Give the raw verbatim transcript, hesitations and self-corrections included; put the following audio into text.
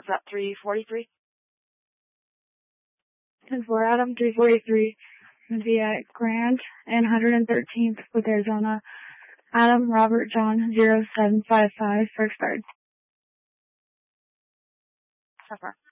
Was that three forty-three? ten four, Adam, three forty-three. Going to be at Grand and one hundred thirteenth with Arizona. Adam, Robert, John, zero seven five five for expired. So far.